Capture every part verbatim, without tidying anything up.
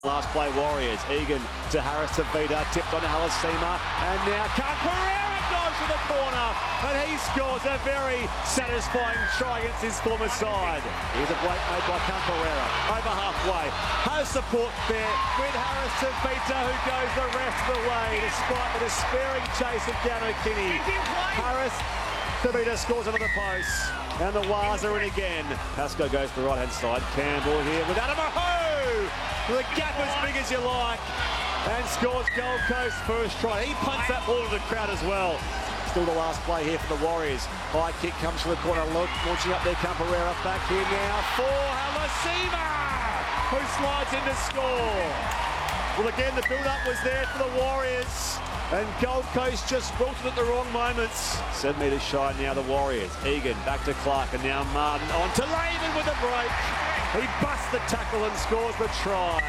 Last play, Warriors. Egan to Harris to Vida, tipped on Halasima, and now Carrera goes to the corner, and he scores a very satisfying try against his former side. Here's a break made by Carrera, over halfway. Has support there with Harris to Vida, who goes the rest of the way, despite the despairing chase of Gano Kinney. Harris to Vida scores another post, and the Wars are in again. Pascoe goes to the right-hand side. Campbell here with Adam Aho! The gap as big as you like, and scores Gold Coast first try. He punts that ball to the crowd as well. Still the last play here for the Warriors. High kick comes from the corner, launching up there. Camperera back here now for Halasima, who slides in to score. Well, again, the build-up was there for the Warriors, and Gold Coast just wilted at the wrong moments. Seven metres shy now, the Warriors. Egan back to Clark, and now Martin on to Laban with a break. He busts the tackle and scores the try.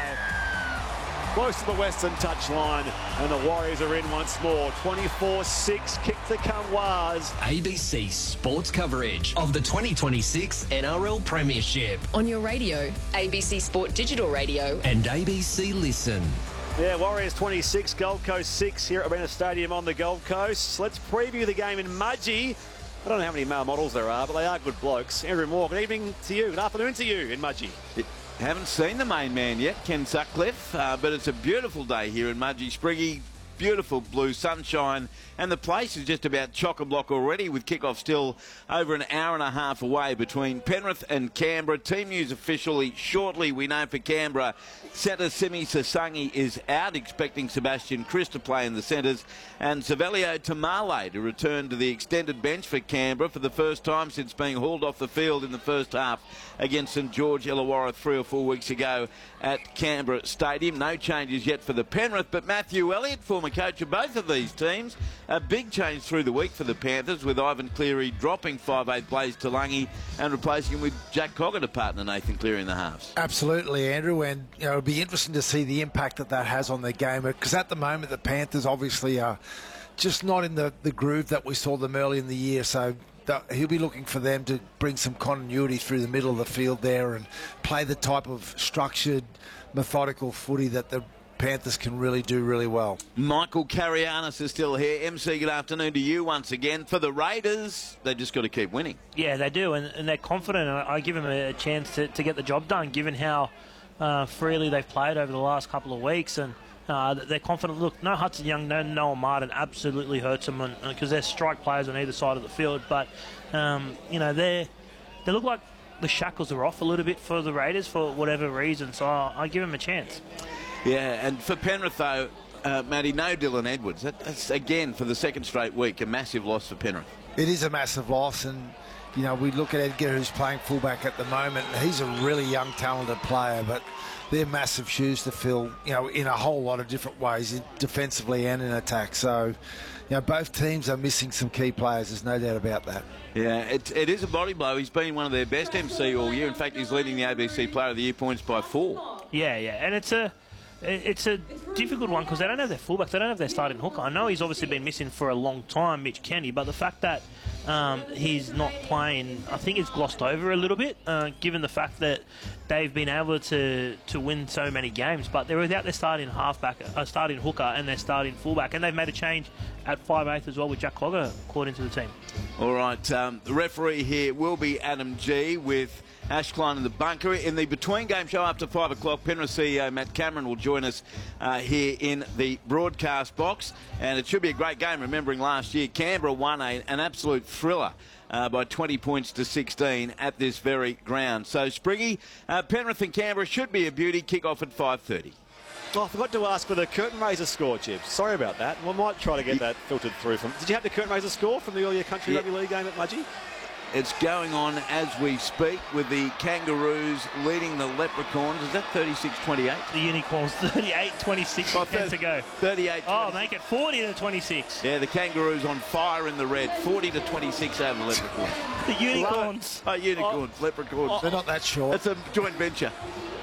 Close to the western touchline, and the Warriors are in once more. twenty-four six, kick to come Waz. A B C Sports coverage of the twenty twenty-six N R L Premiership. On your radio, A B C Sport Digital Radio. And A B C Listen. Yeah, Warriors twenty-six, Gold Coast six here at Arena Stadium on the Gold Coast. Let's preview the game in Mudgee. I don't know how many male models there are, but they are good blokes. Andrew Moore, good evening to you. Good afternoon to you in Mudgee. It, haven't seen the main man yet, Ken Sutcliffe, uh, but it's a beautiful day here in Mudgee. Spriggy, beautiful blue sunshine, and the place is just about chock-a-block already, with kickoff still over an hour and a half away between Penrith and Canberra. Team news officially shortly, we know for Canberra, centre Simi Sasangi is out, expecting Sebastian Chris to play in the centres, and Savelio Tamale to return to the extended bench for Canberra for the first time since being hauled off the field in the first half against St George Illawarra three or four weeks ago at Canberra Stadium. No changes yet for the Penrith, but Matthew Elliott, former coach of both of these teams, a big change through the week for the Panthers, with Ivan Cleary dropping five eight Blaze Talangi and replacing him with Jack Cogger to partner Nathan Cleary in the halves. Absolutely, Andrew, and you know, it'll be interesting to see the impact that that has on their game, because at the moment the Panthers obviously are just not in the, the groove that we saw them early in the year, so he'll be looking for them to bring some continuity through the middle of the field there and play the type of structured, methodical footy that the Panthers can really do really well. Michael Carianis is still here. M C, good afternoon to you once again. For the Raiders, they just got to keep winning. Yeah, they do, and, and they're confident. And I give them a chance to, to get the job done, given how uh, freely they've played over the last couple of weeks. And uh, they're confident. Look, no Hudson Young, no Noah Martin absolutely hurts them, because they're strike players on either side of the field. But, um, you know, they they look like the shackles are off a little bit for the Raiders for whatever reason. So I, I give them a chance. Yeah, and for Penrith, though, uh, Matty, no Dylan Edwards. That, that's, again, for the second straight week, a massive loss for Penrith. It is a massive loss, and, you know, we look at Edgar, who's playing fullback at the moment. He's a really young, talented player, but they're massive shoes to fill, you know, in a whole lot of different ways, defensively and in attack. So, you know, both teams are missing some key players. There's no doubt about that. Yeah, it, it is a body blow. He's been one of their best M C all year. In fact, he's leading the A B C Player of the Year points by four. Yeah, yeah, and it's a... It's a difficult one because they don't have their fullbacks. They don't have their starting hooker. I know he's obviously been missing for a long time, Mitch Kenny, but the fact that um, he's not playing, I think it's glossed over a little bit, uh, given the fact that they've been able to, to win so many games. But they're without their starting halfback, uh, starting hooker, and their starting fullback, and they've made a change at five eighth as well with Jack Cogger called into the team. All right, um, the referee here will be Adam G with Ash Klein in the bunker. In the between-game show after five o'clock, Penrith C E O Matt Cameron will join us uh, here in the broadcast box. And it should be a great game, remembering last year Canberra won a, an absolute thriller uh, by twenty points to sixteen at this very ground. So, Spriggy, uh, Penrith and Canberra should be a beauty. Kick-off at five thirty. Oh, I forgot to ask for the curtain raiser score, Chips. Sorry about that. We might try to get that filtered through. From. Did you have the curtain raiser score from the earlier Country yeah. Rugby League game at Mudgee? It's going on as we speak, with the Kangaroos leading the Leprechauns. Is that thirty-six twenty-eight? The Unicorns, thirty-eight twenty-six oh, to go. thirty-eight twenty-six. Oh, make it forty to twenty-six. Yeah, the Kangaroos on fire in the red. forty to twenty-six over the Leprechauns. The Unicorns. Oh, Unicorns, oh, Leprechauns. Oh, they're not that short. It's a joint venture.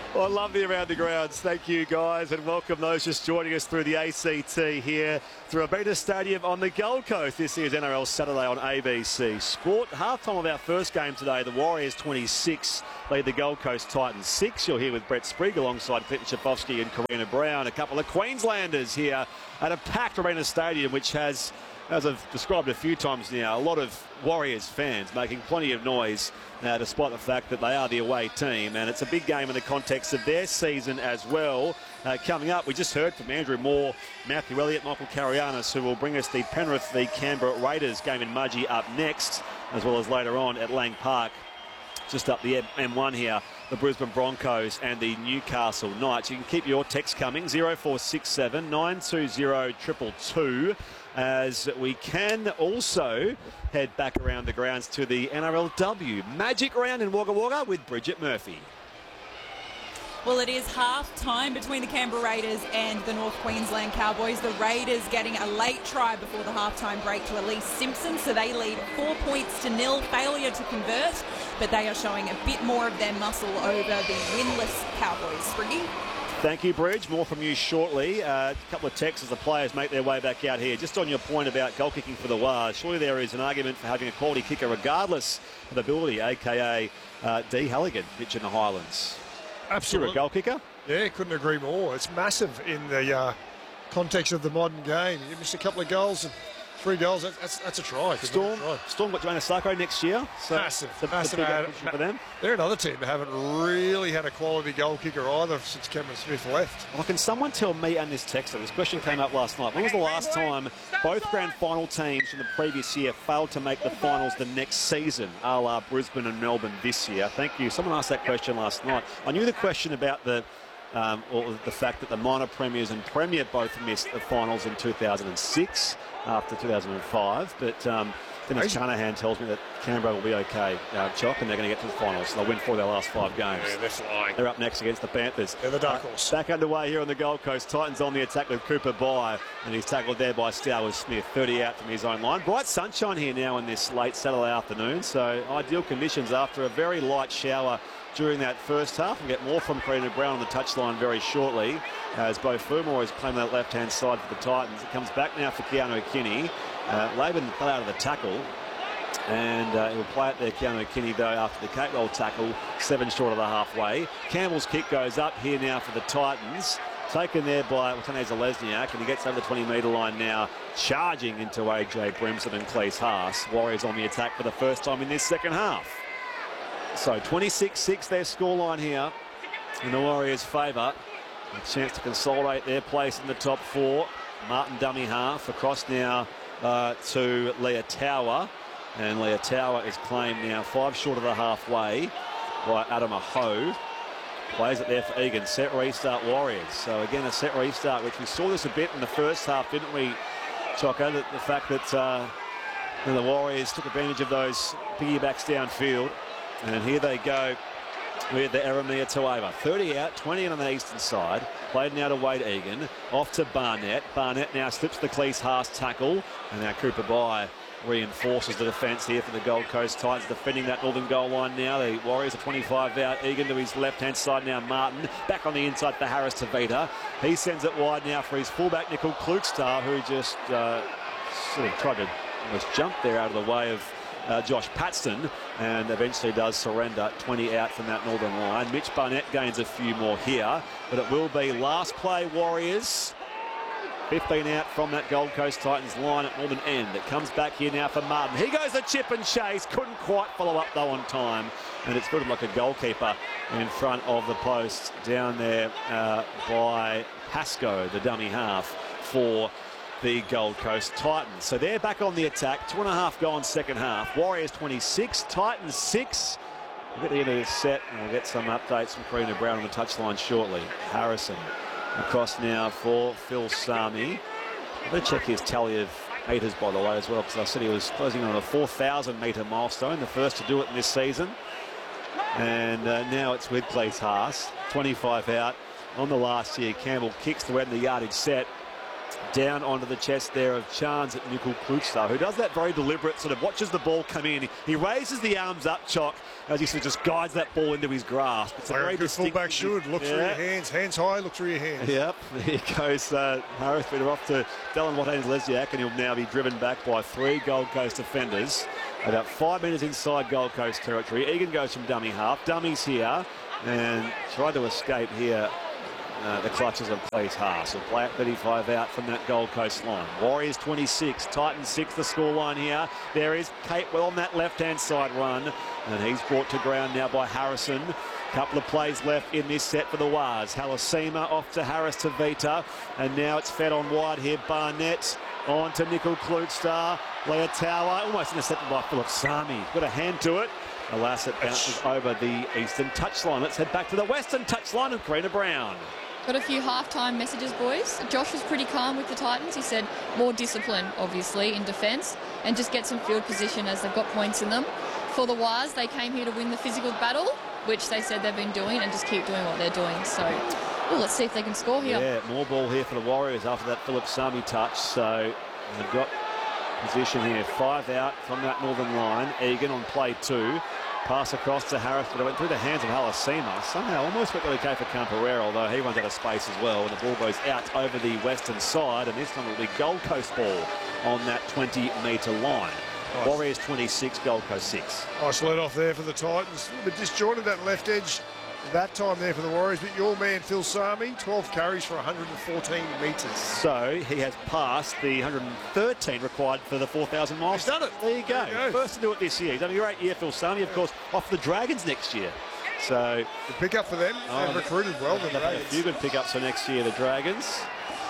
Well, I love the Around the Grounds. Thank you, guys, and welcome those just joining us through the A C T here through Abita Stadium on the Gold Coast. This is N R L Saturday on A B C Sport. Half-time of our first game today, the Warriors twenty-six lead the Gold Coast Titans six. You're here with Brett Sprigg alongside Clinton Schifofsky and Karina Brown. A couple of Queenslanders here at a packed Arena Stadium, which has, as I've described a few times now, a lot of Warriors fans making plenty of noise, uh, despite the fact that they are the away team. And it's a big game in the context of their season as well. Uh, coming up, we just heard from Andrew Moore, Matthew Elliott, Michael Karayanis, who will bring us the Penrith v Canberra Raiders game in Mudgee up next, as well as later on at Lang Park, just up the M one here, the Brisbane Broncos and the Newcastle Knights. You can keep your text coming, zero four six seven, nine two zero, two two two, as we can also head back around the grounds to the N R L W Magic Round in Wagga Wagga with Bridget Murphy. Well, it is half time between the Canberra Raiders and the North Queensland Cowboys. The Raiders getting a late try before the halftime break to Elise Simpson, so they lead four points to nil. Failure to convert, but they are showing a bit more of their muscle over the winless Cowboys. Spriggy? Thank you, Bridge. More from you shortly. Uh, a couple of texts as the players make their way back out here. Just on your point about goal kicking for the Wars, surely there is an argument for having a quality kicker regardless of ability, a k a. Uh, D. Halligan, pitch in the Highlands. Absolutely. You're a goal kicker? Yeah, couldn't agree more. It's massive in the uh, context of the modern game. You missed a couple of goals and three goals. That, that's that's a try. Storm, a try. Storm got Joanna Sacco next year. So massive, the, massive. the ad, for them. They're another team that haven't really had a quality goal kicker either since Cameron Smith left. Well, can someone tell me and this texter, this question came up last night, when was the last time both grand final teams from the previous year failed to make the finals the next season, a la Brisbane and Melbourne this year? Thank you. Someone asked that question last night. I knew the question about the um, or the fact that the minor premiers and premier both missed the finals in two thousand six after two thousand five, but um, Dennis Carnahan tells me that Canberra will be okay, uh, Chock, and they're going to get to the finals. They'll win four of their last five games. Yeah, they're flying. They're up next against the Panthers. They're the dark horse. Uh, back underway here on the Gold Coast. Titans on the attack with Cooper Bye, and he's tackled there by Stowers Smith. thirty out from his own line. Bright sunshine here now in this late Saturday afternoon, so ideal conditions after a very light shower during that first half. We'll get more from Karina Brown on the touchline very shortly, as Beau Fermor is playing that left-hand side for the Titans. It comes back now for Keanu Kinney. Uh, Laban fell out of the tackle, and uh, he'll play it there, Keanu Kinney, though, after the Cape Roll tackle, seven short of the halfway. Campbell's kick goes up here now for the Titans, taken there by Watane Zalesniak, and he gets over the twenty metre line now, charging into A J Brimson and Cleese Haas. Warriors on the attack for the first time in this second half. So twenty-six six their scoreline here in the Warriors' favour. A chance to consolidate their place in the top four. Martin dummy half across now uh, to Leah Tower. And Leah Tower is claimed now five short of the halfway by Adam Aho. Plays it there for Egan. Set restart Warriors. So again, a set restart, which we saw this a bit in the first half, didn't we, Choco? The, the fact that uh, you know, the Warriors took advantage of those piggybacks downfield. And here they go with the Aramia Tuava. thirty out, twenty in on the eastern side. Played now to Wade Egan. Off to Barnett. Barnett now slips the Cleese Haas tackle. And now Cooper Bye reinforces the defence here for the Gold Coast Titans, defending that northern goal line now. The Warriors are twenty-five out. Egan to his left-hand side now. Martin back on the inside for Harris Tavita. He sends it wide now for his fullback, Nickel Klugstar, who just uh, sort of tried to almost jump there out of the way of Uh, Josh Paxton, and eventually does surrender. twenty out from that northern line. Mitch Barnett gains a few more here, but it will be last play Warriors. fifteen out from that Gold Coast Titans line at northern end. It comes back here now for Martin. He goes the chip and chase. Couldn't quite follow up though on time, and it's footed like a goalkeeper in front of the post down there uh, by Pascoe, the dummy half for the Gold Coast Titans. So they're back on the attack. Two and a half gone second half. Warriors twenty-six, Titans six. We'll get the end of this set and we'll get some updates from Karina Brown on the touchline shortly. Harrison across now for Phil Sami. I'm going to check his tally of metres, by the way, as well, because I said he was closing on a four thousand metre milestone, the first to do it in this season. And uh, now it's with Cleese Haas. twenty-five out on the last year. Campbell kicks to end the yardage set. down onto the chest there of Chance at Nickel Klugstar, who does that very deliberate sort of watches the ball come in. He raises the arms up, Chock, as he sort of just guides that ball into his grasp. It's a Like very a good distinct fullback should. Look yeah. through your hands. Hands high, look through your hands. Yep, here goes uh, Harris Peter off to Dallin Wathanes-Lesiak, and he'll now be driven back by three Gold Coast defenders. About five metres inside Gold Coast territory. Egan goes from dummy half. Dummy's here and tried to escape here. Uh, the clutches of Clay's Haas. Will play at thirty-five out from that Gold Coast line. Warriors twenty-six, Titans six, the scoreline here. There is Catewell on that left-hand side run, and he's brought to ground now by Harrison. Couple of plays left in this set for the Waz. Halasima off to Harris to Vita, and now it's fed on wide here. Barnett on to Nickel Klugstar. Leotawa almost intercepted by Philip Sami. Got a hand to it. Alas, it bounces over the eastern touchline. Let's head back to the western touchline of Karina Brown. Got a few halftime messages, boys. Josh was pretty calm with the Titans. He said more discipline, obviously, in defence, and just get some field position as they've got points in them. For the Waz, they came here to win the physical battle, which they said they've been doing, and just keep doing what they're doing. So, ooh, let's see if they can score here. Yeah, more ball here for the Warriors after that Philip Sami touch. So they've got position here. Five out from that northern line. Egan on play two. Pass across to Harris, but it went through the hands of Halasima. Somehow almost went okay for Camperera, although he runs out of space as well. And the ball goes out over the western side, and this time it'll be Gold Coast ball on that twenty metre line. Nice. Warriors twenty-six, Gold Coast six. Nice let off there for the Titans. A little bit disjointed that left edge that time there for the Warriors, but your man Phil Sami, twelve carries for one hundred fourteen metres. So he has passed the one hundred thirteen required for the four thousand miles. He's done it. There you go. There you go. First to do it this year. He's done a great year, Phil Sami, of course, off the Dragons next year. So the pick up for them. Oh, They've recruited well. The a few good pickups for next year, the Dragons.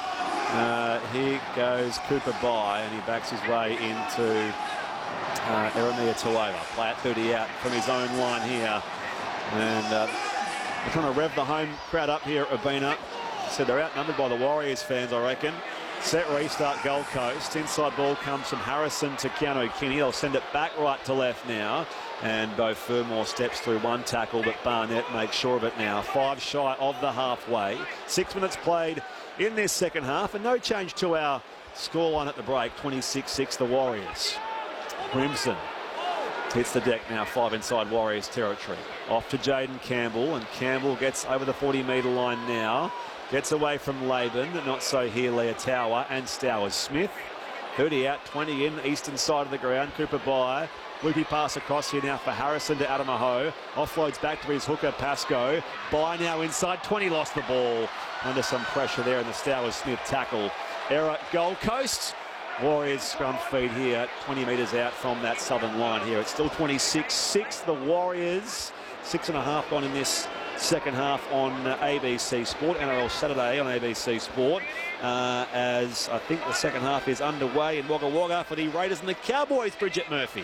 Uh, here goes Cooper by, and he backs his way into uh, Eremia Tueva. Play at thirty out from his own line here. And uh, they're trying to rev the home crowd up here at Robina. So they're outnumbered by the Warriors fans, I reckon. Set restart Gold Coast. Inside ball comes from Harrison to Keanu Kinney. They'll send it back right to left now. And Beau Fermor steps through one tackle, but Barnett makes sure of it now. Five shy of the halfway. Six minutes played in this second half, and no change to our scoreline at the break. twenty-six six the Warriors. Grimson hits the deck now, five inside Warriors territory. Off to Jaden Campbell, and Campbell gets over the forty metre line now. Gets away from Laban, not so here Leotawa and Stowers Smith. thirty out, twenty in, eastern side of the ground. Cooper by. Loopy pass across here now for Harrison to Adamaho. Offloads back to his hooker, Pascoe. By now inside, twenty lost the ball. Under some pressure there in the Stowers Smith tackle. Error Gold Coast. Warriors scrum feed here, twenty metres out from that southern line here. It's still twenty-six six, the Warriors. Six and a half gone in this second half on uh, A B C Sport. N R L Saturday on A B C Sport. Uh, as I think the second half is underway in Wagga Wagga for the Raiders and the Cowboys, Bridget Murphy.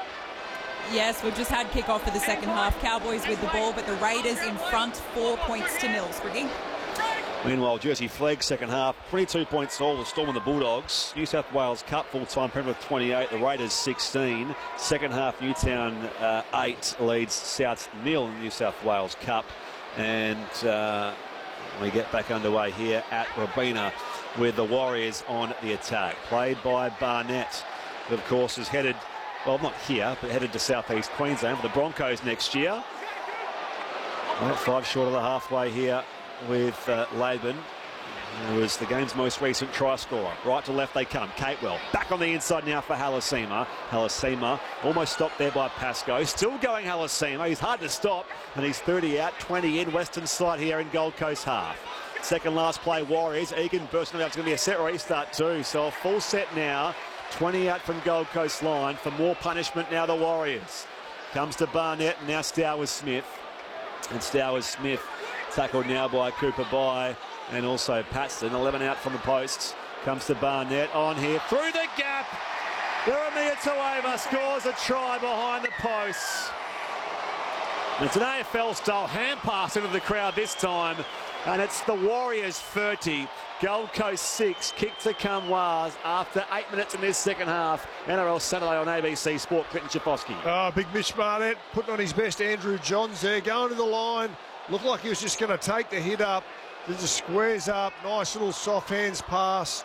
Yes, we've just had kick-off for the second half. Cowboys with the ball, but the Raiders in front, four points to nil. Spriggy. Meanwhile, Jersey Flegg, second half, twenty-two points all, the Storm and the Bulldogs. New South Wales Cup, full-time, Penrith twenty-eight, the Raiders sixteen. Second half, Newtown uh, eight leads South nil in New South Wales Cup. And uh, we get back underway here at Robina with the Warriors on the attack. Played by Barnett, who of course is headed, well, not here, but headed to southeast Queensland for the Broncos next year. Well, five short of the halfway here with uh, Laban, who was the game's most recent try scorer. Right to left they come. Catewell back on the inside now for Halasima. Halasima almost stopped there by Pascoe. Still going Halasima. He's hard to stop, and he's thirty out, twenty in, western side here in Gold Coast half. Second last play, Warriors. Egan bursting out. It's going to be a set restart too. So a full set now. twenty out from Gold Coast line. For more punishment now, the Warriors. Comes to Barnett, and now Stowers Smith. And Stowers Smith tackled now by Cooper By and also Paxton. eleven out from the posts. Comes to Barnett on here through the gap. Eremia Tueva scores a try behind the posts. And it's an A F L style hand pass into the crowd this time. And it's the Warriors thirty, Gold Coast six, kick to come Waz after eight minutes in this second half. N R L Saturday on A B C Sport, Quentin Schifosky. Oh, big Mitch Barnett putting on his best. Andrew Johns there, going to the line. Looked like he was just going to take the hit up. He just squares up. Nice little soft hands pass.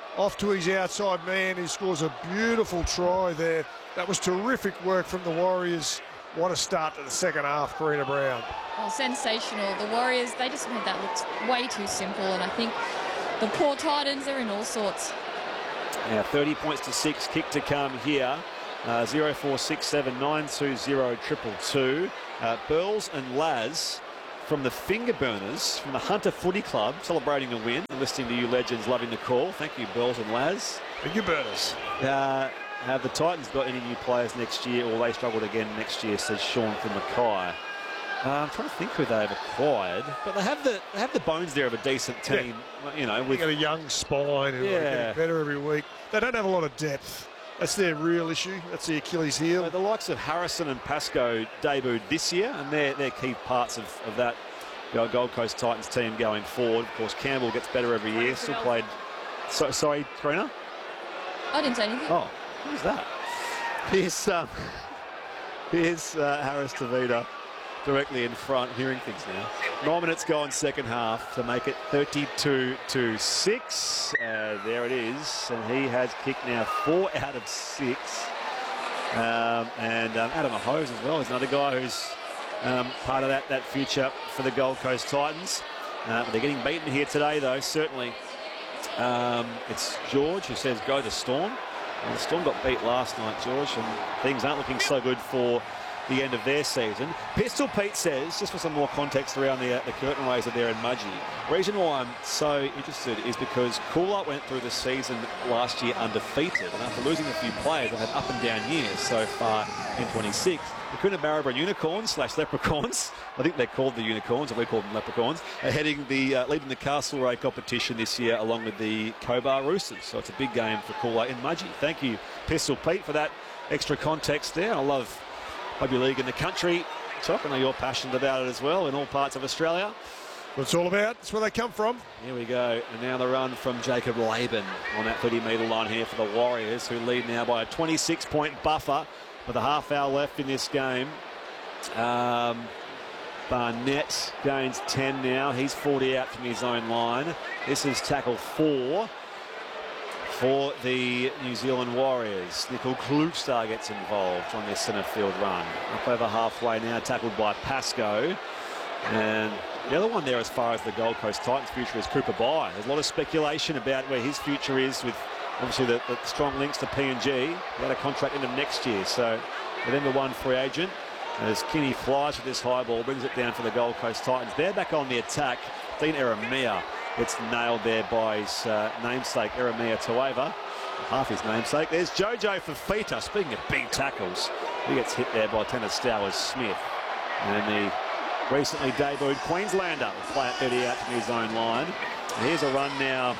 off to his outside man. He scores a beautiful try there. That was terrific work from the Warriors. What a start to the second half, Karina Brown. Oh, sensational. The Warriors, they just made that look way too simple, and I think the poor Titans are in all sorts. Now thirty points to six, kick to come here. Uh, zero four six seven nine two zero triple two. Uh, Burls and Laz from the Finger Burners from the Hunter Footy Club celebrating a win. Listening to you legends, loving the call. Thank you, Burls and Laz. Finger Burners. Uh, have the Titans got any new players next year, or they struggled again next year? Says Sean from Mackay. Uh, I'm trying to think who they've acquired, but they have the they have the bones there of a decent team. Yeah. You know, with got a young spine and yeah. getting better every week. They don't have a lot of depth. That's their real issue. That's the Achilles heel. Uh, the likes of Harrison and Pascoe debuted this year, and they're, they're key parts of, of that you know, Gold Coast Titans team going forward. Of course, Campbell gets better every year. Still played... So, sorry, Karina? I didn't say anything. Oh, who's that? Here's, um, here's uh, Harris Tavita directly in front, hearing things now. Nine minutes gone, second half, to make it thirty-two to six. Uh, there it is, and he has kicked now four out of six. Um, and um, Adam Hose as well is another guy who's um, part of that, that future for the Gold Coast Titans. Uh, but they're getting beaten here today, though, certainly. Um, it's George who says go to Storm. Well, the Storm got beat last night, George, and things aren't looking so good for the end of their season. Pistol Pete says, just for some more context around the, uh, the curtain raiser there in Mudgee, the reason why I'm so interested is because Cooler went through the season last year undefeated, and after losing a few players, they've had up and down years so far in twenty-six. The Coonabarabra Unicorns slash Leprechauns, I think they're called the Unicorns, or we call them Leprechauns, are heading the, uh, leading the Castlereagh competition this year along with the Cobar Roosters. So it's a big game for Cooler in Mudgee. Thank you, Pistol Pete, for that extra context there. I love Rugby League in the country. Chuck, I know you're passionate about it as well in all parts of Australia. What it's all about. That's where they come from. Here we go. And now the run from Jacob Laban on that thirty metre line here for the Warriors, who lead now by a twenty-six point buffer with a half hour left in this game. Um, Barnett gains ten now. He's forty out from his own line. This is tackle four for the New Zealand Warriors. Nickel Klugstar gets involved on this centre field run. Up over halfway now, tackled by Pascoe. And the other one there as far as the Gold Coast Titans future is Cooper Bye. There's a lot of speculation about where his future is with obviously the, the strong links to P and G. He had a contract into next year, so the number one free agent. As Kinney flies with this high ball, brings it down for the Gold Coast Titans. They're back on the attack. Dean Eremia gets nailed there by his uh, namesake, Eremia Tueva. Half his namesake. There's Jojo Fafita. Speaking of big tackles, he gets hit there by Tanner Stowers Smith. And the recently debuted Queenslander will play at thirty out from his own line. And here's a run now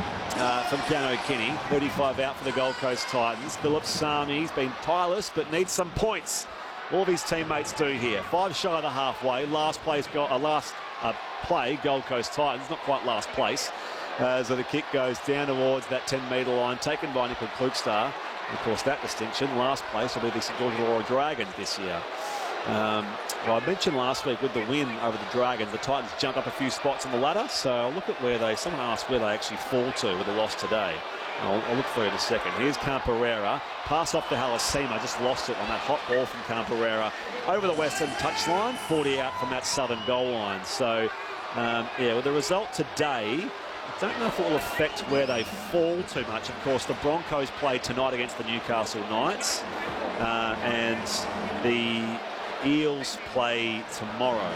uh, from Keanu Kinney. thirty-five out for the Gold Coast Titans. Philip Sami's been tireless but needs some points. All of his teammates do here. Five shy of the halfway. Last place, go uh, last uh, play, Gold Coast Titans. Not quite last place. Uh, so the kick goes down towards that ten metre line, taken by Nickel Klugstar. Of course, that distinction, last place, will be the St George Illawarra Dragons this year. Um, well, I mentioned last week with the win over the Dragons, the Titans jumped up a few spots on the ladder. So I'll look at where they, someone asked where they actually fall to with the loss today. I'll, I'll look for you in a second. Here's Camperera. Pass off to Halasima. Just lost it on that hot ball from Camperera. Over the western touchline. forty out from that southern goal line. So, um, yeah, with the result today, I don't know if it will affect where they fall too much. Of course, the Broncos play tonight against the Newcastle Knights. Uh, and the Eels play tomorrow.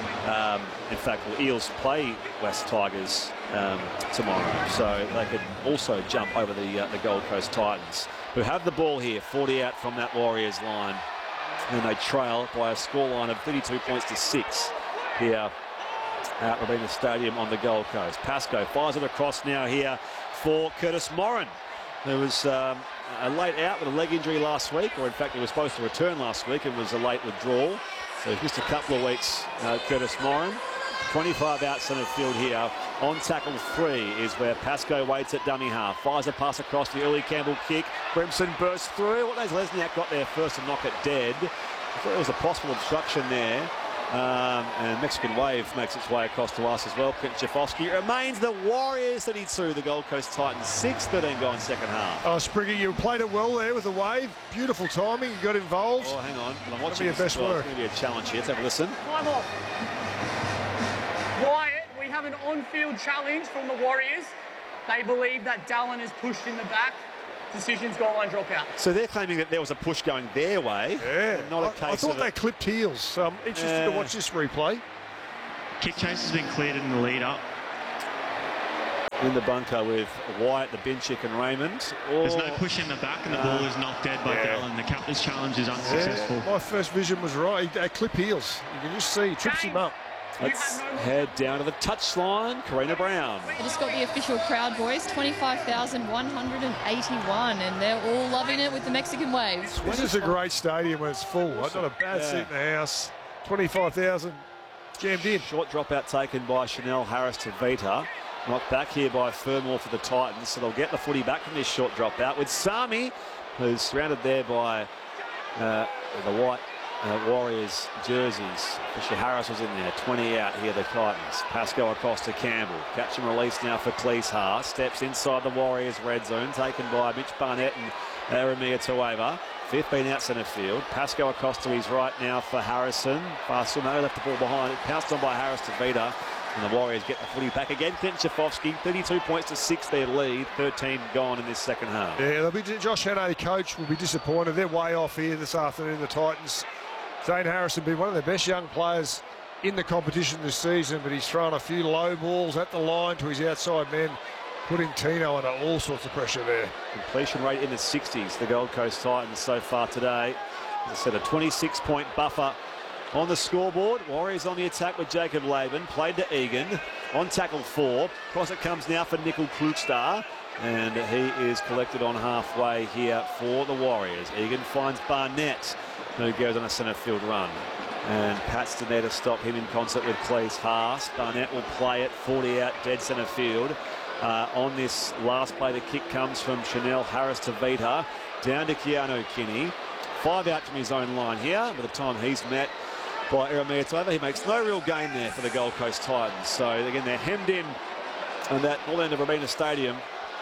Um, in fact, well, Eels play West Tigers um, tomorrow, so they could also jump over the uh, the Gold Coast Titans, who have the ball here, forty out from that Warriors line, and they trail by a scoreline of thirty-two points to six here at Robina Stadium on the Gold Coast. Pascoe fires it across now here for Curtis Morin, who was um, a late out with a leg injury last week, or in fact he was supposed to return last week and was a late withdrawal. So he's missed a couple of weeks, uh, Curtis Morin. twenty-five out centre field here. On tackle three is where Pascoe waits at dummy half. Fires a pass across the early Campbell kick. Brimson bursts through. What has Lesniak got there first to knock it dead? I thought there was a possible obstruction there. Um, and Mexican Wave makes its way across to us as well. Jafovsky. It remains the Warriors thirty-two, the Gold Coast Titans six, thirteen gone second half. Oh, Spriggy, you played it well there with the Wave. Beautiful timing. You got involved. Oh, hang on. I'm watching your this best as well. work. It's going to be a challenge here. Let's have a listen. Time off. Wyatt, we have an on-field challenge from the Warriors. They believe that Dallin is pushed in the back. Decision's goal line dropout. So they're claiming that there was a push going their way. Yeah. Not a I, case I thought of they it. clipped heels. So I'm interested Yeah. to watch this replay. Kick chase has been cleared in the lead up. In the bunker with Wyatt, the Binchik and Raymond. Or, There's no push in the back and the uh, ball is knocked dead by yeah. Dallin. The captain's challenge is unsuccessful. Yeah, my first vision was right. They clip heels. You can just see, trips him up. Let's head down to the touchline. Karina Brown. I just got the official crowd, boys, twenty-five thousand one hundred eighty-one, and they're all loving it with the Mexican Wave. This is a great stadium when it's full. Not a bad Yeah. seat in the house. twenty-five thousand jammed in. Short dropout taken by Chanel Harris to Vita. Knocked back here by Fermor for the Titans, so they'll get the footy back from this short dropout with Sami, who's surrounded there by uh, the white uh, Warriors jerseys. Fisher Harris was in there, twenty out here, the Titans. Pascoe across to Campbell. Catch and release now for Cleese. Steps inside the Warriors red zone, taken by Mitch Barnett and Aramia Tueva. Fifth been out centre field. Pascoe across to his right now for Harrison. Farsumo left the ball behind. Pounced on by Harris to Vita. And the Warriors get the footy back again. Clinton Jafovsky, thirty-two points to six, their lead. thirteen gone in this second half. Yeah, they'll be, Josh Hannay, coach, will be disappointed. They're way off here this afternoon, the Titans. Zane Harrison been one of the best young players in the competition this season, but he's thrown a few low balls at the line to his outside men, putting Tino under all sorts of pressure there. Completion rate in the sixties, the Gold Coast Titans so far today. As I said, a twenty-six point buffer on the scoreboard. Warriors on the attack with Jacob Laban. Played to Egan. On tackle four. Cross it comes now for Nickel Klugstar. And he is collected on halfway here for the Warriors. Egan finds Barnett, who goes on a centre field run. And Paxton there to stop him in concert with Cleese Haas. Barnett will play it forty out dead centre field. Uh, on this last play, the kick comes from Chanel Harris to Vita. Down to Keanu Kinney. Five out from his own line here. By the time he's met by Aramia Tueva, he makes no real gain there for the Gold Coast Titans. So again, they're hemmed in on that all end of Robina Stadium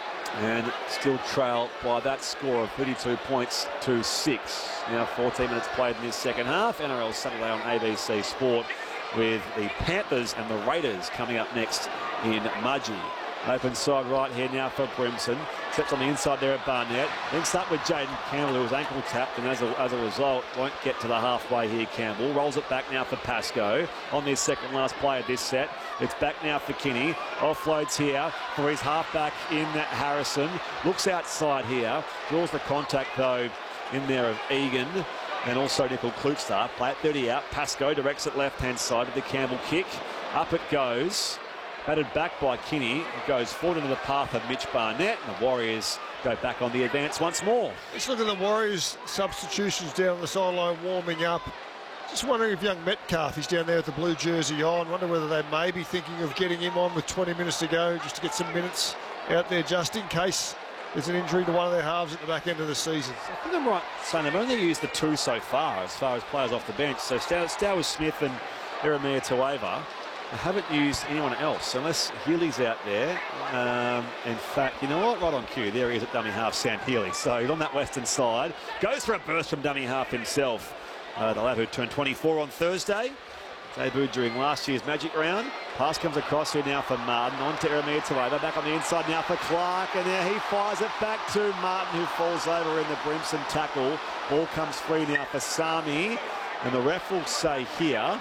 and still trail by that score of thirty-two points to six. Now fourteen minutes played in this second half. N R L Saturday on A B C Sport with the Panthers and the Raiders coming up next in Mudgee. Open side right here now for Brimson. Steps on the inside there at Barnett. Links up with Jaden Campbell, who was ankle tapped, and as a, as a result, won't get to the halfway here, Campbell. Rolls it back now for Pascoe on this second last play of this set. It's back now for Kinney. Offloads here for his halfback in Harrison. Looks outside here. Draws the contact, though, in there of Egan. And also Nickel Klugstar. Play it thirty out. Pascoe directs it left-hand side to the Campbell kick. Up it goes. Batted back by Kinney. It goes forward into the path of Mitch Barnett. And the Warriors go back on the advance once more. Let's look at the Warriors' substitutions down on the sideline warming up. Just wondering if young Metcalf is down there with the blue jersey on. Wonder whether they may be thinking of getting him on with twenty minutes to go just to get some minutes out there just in case there's an injury to one of their halves at the back end of the season. I think I'm right saying they've only used the two so far as far as players off the bench. So Stowers Smith and Aramia Tueva. I haven't used anyone else unless Healy's out there. Um, in fact, you know what? Right on cue. There he is at dummy half, Sam Healy. So he's on that western side. Goes for a burst from dummy half himself. Uh, the lad who turned twenty-four on Thursday. Debuted during last year's Magic round. Pass comes across here now for Martin. On to Aramia Tueva. Back on the inside now for Clark. And there he fires it back to Martin, who falls over in the Brimson tackle. Ball comes free now for Sami. And the ref will say here.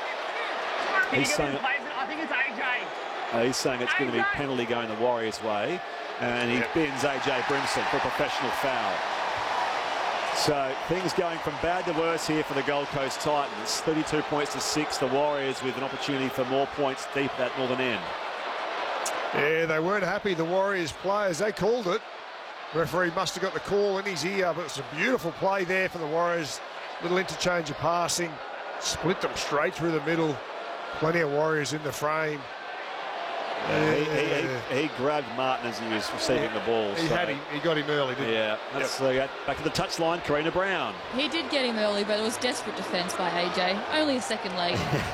He's saying, I think it's A J. uh, he's saying it's going to be penalty going the Warriors' way. And he yep. bins A J Brimson for a professional foul. So things going from bad to worse here for the Gold Coast Titans. thirty-two points to six. The Warriors with an opportunity for more points deep at that northern end. Yeah, they weren't happy, the Warriors players. They called it. Referee must have got the call in his ear, but it's a beautiful play there for the Warriors. Little interchange of passing. Split them straight through the middle. Plenty of Warriors in the frame. Yeah, he, he, he, he grabbed Martin as he was receiving yeah. the ball. He so. had him. He got him early, didn't yeah, he? let's Yep. uh, get back to the touchline. Karina Brown. He did get him early, but it was desperate defence by A J. Only a second late.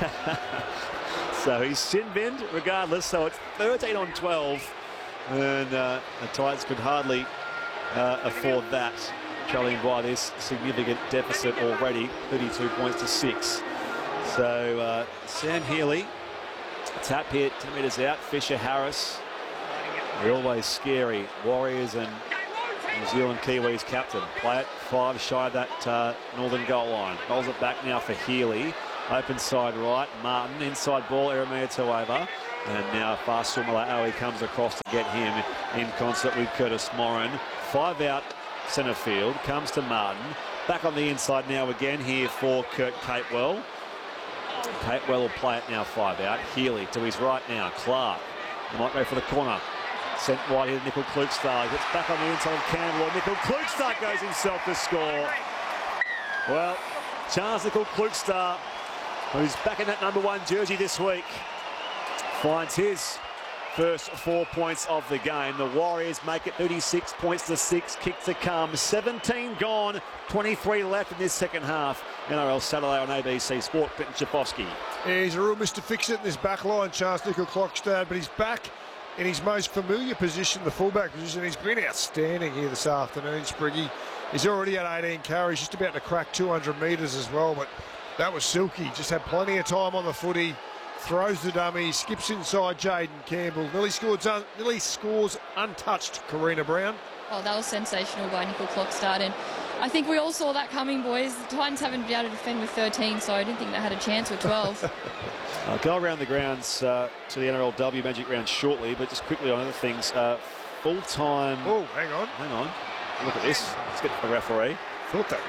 So he's sin binned regardless. So it's thirteen on twelve. And uh, the Titans could hardly uh, afford that, trailing by this significant deficit already, thirty-two points to six. So uh, Sam Healy, tap hit, ten metres out. Fisher Harris, they're always scary. Warriors and New Zealand Kiwis captain. Play it five shy of that uh, northern goal line. Rolls it back now for Healy. Open side right. Martin, inside ball, Eremia Tuova. And now Fasumala Aui comes across to get him in concert with Curtis Moran. Five out centre field, comes to Martin. Back on the inside now again here for Kurt Capewell. Capewell will play it now five out. Healy to his right now. Clark. He might go for the corner. Sent wide here to Nickel Klukstar. Gets back on the inside of Campbell. Nickel Klukstar goes himself to score. Well, Charles Nickel Klukstar, who's back in that number one jersey this week, finds his first four points of the game. The Warriors make it thirty-six points to six. Kick to come. seventeen gone. twenty-three left in this second half. N R L Saturday on A B C Sport. Quinton Schifofsky. Yeah, he's a real Mister Fix-It in this back line, Charles Nickel Klokstad, but he's back in his most familiar position, the fullback position. He's been outstanding here this afternoon, Spriggy. He's already had eighteen carries, just about to crack two hundred metres as well, but that was silky. Just had plenty of time on the footy. Throws the dummy, skips inside Jaden Campbell. Nearly scores, un nearly scores untouched, Karina Brown. Oh, that was sensational by Nickel Klokstad. And I think we all saw that coming, boys. The Titans haven't been able to defend with thirteen, so I didn't think they had a chance with twelve. I'll go around the grounds uh, to the N R L W Magic Round shortly, but just quickly on other things. Uh, Full-time... Oh, hang on. Hang on. Look at this. Let's get to the referee. Thought that.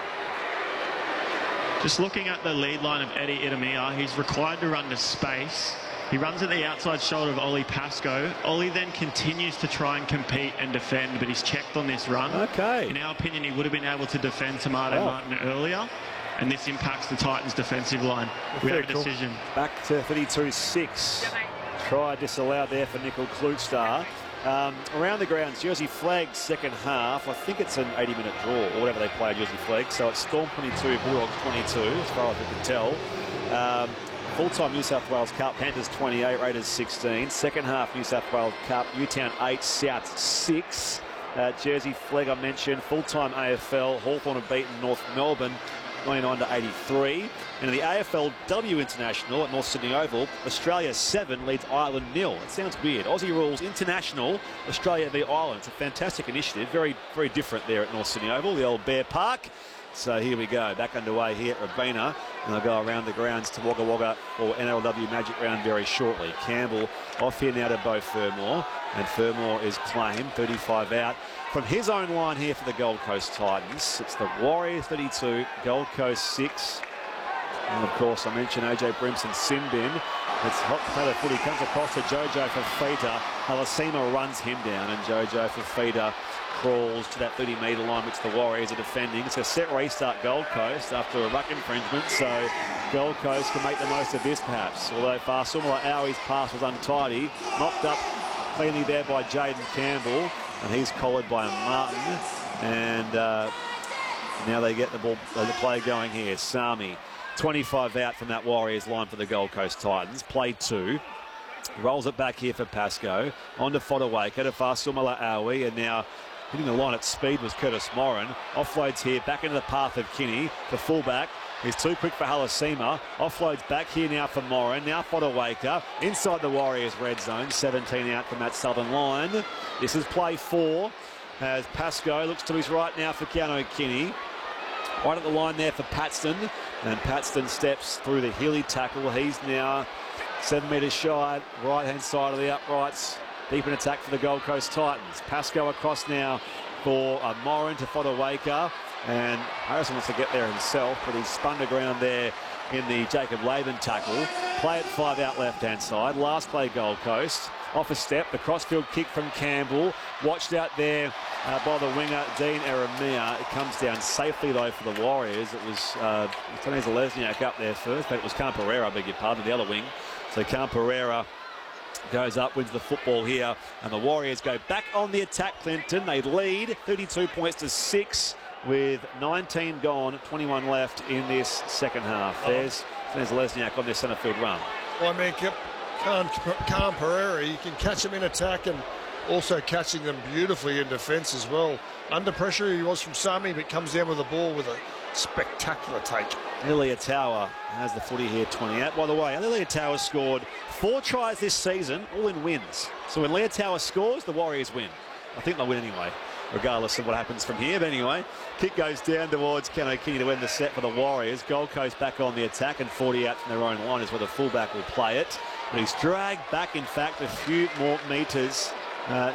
Just looking at the lead line of Eddie Idemia, he's required to run to space. He runs at the outside shoulder of Ollie Pascoe. Ollie then continues to try and compete and defend, but he's checked on this run. Okay. In our opinion, he would have been able to defend Tomato oh. Martin earlier, and this impacts the Titans' defensive line. We have a cool. decision. Back to thirty-two six. Try disallowed there for Nickel Klukstar. Um, around the grounds, Jersey Flag second half. I think it's an eighty minute draw or whatever they play Jersey Flag. So it's Storm twenty-two, Bulldogs twenty-two, as far as we can tell. Um, Full-time New South Wales Cup, Panthers twenty-eight, Raiders sixteen. Second half New South Wales Cup, Newtown eight, South six. Uh, Jersey Flag I mentioned. Full-time A F L, Hawthorn have beaten North Melbourne ninety-nine to eighty-three. And in the A F L W International at North Sydney Oval, Australia seven leads Ireland nil. It sounds weird. Aussie rules international, Australia v Ireland. It's a fantastic initiative. Very, very different there at North Sydney Oval, the old Bear Park. So here we go, back underway here at Robina, and they'll go around the grounds to Wagga Wagga for N R L W Magic Round very shortly. Campbell off here now to Beau Fermor, and Fermor is claimed, thirty-five out. From his own line here for the Gold Coast Titans, it's the Warriors thirty-two, Gold Coast six. And of course, I mentioned A J Brimson sin bin. It's hot potato footy, comes across to Jojo Fifita. Halasima runs him down, and Jojo Fifita crawls to that thirty metre line, which the Warriors are defending. It's a set restart Gold Coast after a ruck infringement, so Gold Coast can make the most of this perhaps. Although Fasumala Aui's pass was untidy, knocked up cleanly there by Jaden Campbell, and he's collared by Martin. And uh, now they get the ball, the play going here. Sami, twenty-five out from that Warriors line for the Gold Coast Titans. Play two. Rolls it back here for Pascoe. On to Fodawaker, to Fasumala Aui, and now hitting the line at speed was Curtis Moran. Offloads here, back into the path of Kinney. The fullback is too quick for Halasima. Offloads back here now for Moran. Now Fodawaker inside the Warriors red zone. seventeen out from that southern line. This is play four as Pascoe looks to his right now for Keanu Kinney. Right at the line there for Paxton. And Paxton steps through the Healy tackle. He's now seven metres shy, right-hand side of the uprights. Deep in attack for the Gold Coast Titans. Pascoe across now for uh, Moran to Fodawaker. And Harrison wants to get there himself, but he's spun to ground there in the Jacob Laban tackle. Play at five out left-hand side. Last play Gold Coast. Off a step, the crossfield kick from Campbell. Watched out there uh, by the winger, Dean Eremia. It comes down safely, though, for the Warriors. It was uh, Tony Zalesniak up there first, but it was Camperera, I beg your pardon, the other wing. So Camperera goes up, wins the football here, and the Warriors go back on the attack, Clinton. They lead thirty-two points to six with nineteen gone, twenty-one left in this second half. There's, there's Lesniak on their centre field run. Well, I mean, Khan, Khan Pereira, you can catch him in attack and also catching them beautifully in defence as well. Under pressure, he was from Sami, but comes down with the ball with a spectacular take. Lealiataua has the footy here, twenty-eight. By the way, Lealiataua scored four tries this season, all in wins. So when Lealiataua scores, the Warriors win. I think they'll win anyway, regardless of what happens from here. But anyway, kick goes down towards Ken O'Keefe to end the set for the Warriors. Gold Coast back on the attack, and forty out from their own line is where the fullback will play it. But he's dragged back, in fact, a few more metres uh,